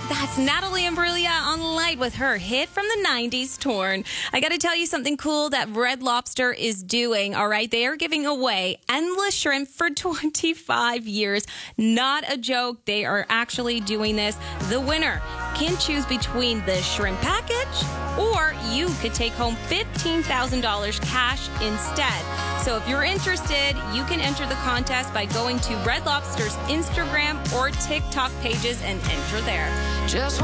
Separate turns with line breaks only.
That's Natalie Imbruglia on Light with her hit from the 90s, Torn. I got to tell you something cool that Red Lobster is doing, all right? They are giving away endless shrimp for 25 years. Not a joke. They are actually doing this. The winner can choose between the shrimp package or you could take home $15,000 cash instead. So if you're interested, you can enter the contest by going to Red Lobster's Instagram or TikTok pages and enter there.
Just